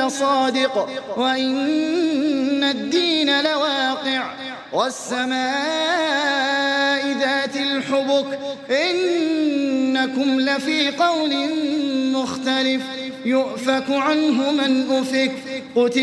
لصادق وإن الدين لواقع والسماء ذات الحبك إنكم لفي قول مختلف يؤفك عنه من أفك